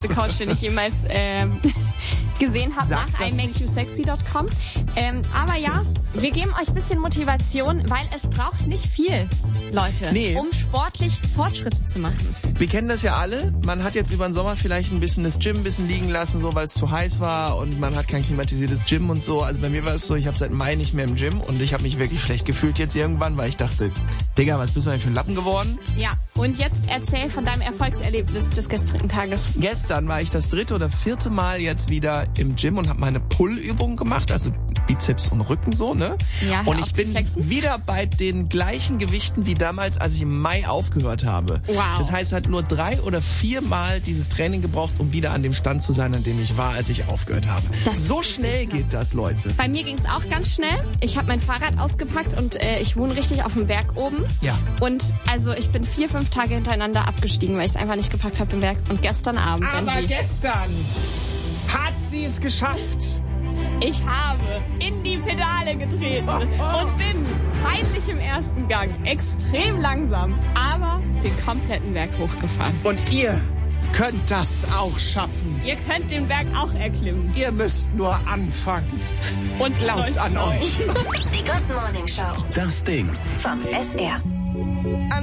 Couch, den ich jemals gesehen habe, nach imakeyousexy.com. Aber ja, wir geben euch ein bisschen Motivation, weil es braucht nicht viel, Leute, um sportlich Fortschritte zu machen. Wir kennen das ja alle. Man hat jetzt über den Sommer vielleicht ein bisschen das Gym ein bisschen liegen lassen, so weil es zu heiß war und man hat kein klimatisiertes Gym und so. Also bei mir war es so, ich habe seit Mai nicht mehr im Gym und ich habe mich wirklich schlecht gefühlt jetzt irgendwann, weil ich dachte, Digga, was bist du eigentlich für ein Lappen geworden? Ja, und jetzt erzähl von deinem Erfolgserlebnis des gestrigen Tages. Gestern war ich das 3. oder 4. Mal jetzt wieder im Gym und habe meine Pull-Übung gemacht, also Bizeps und Rücken so, ne? Ja, und ich bin wieder bei den gleichen Gewichten wie damals, als ich im Mai aufgehört habe. Wow. Das heißt, es hat nur 3 oder 4 Mal dieses Training gebraucht, um wieder an dem Stand zu sein, an dem ich war, als ich aufgehört habe. So schnell geht das, Leute. Bei mir ging es auch ganz schnell. Ich habe mein Fahrrad ausgepackt und ich wohne richtig auf dem Berg oben. Ja. Und also ich bin 4-5 Tage hintereinander abgestiegen, weil ich es einfach nicht gepackt habe, den Berg. Und gestern Abend. Aber gestern hat sie es geschafft. Ich habe in die Pedale getreten und bin peinlich im ersten Gang, extrem langsam, aber den kompletten Berg hochgefahren. Und ihr könnt das auch schaffen. Ihr könnt den Berg auch erklimmen. Ihr müsst nur anfangen. Und glaubt an euch. Die Good Morning Show. Das Ding Vom SR.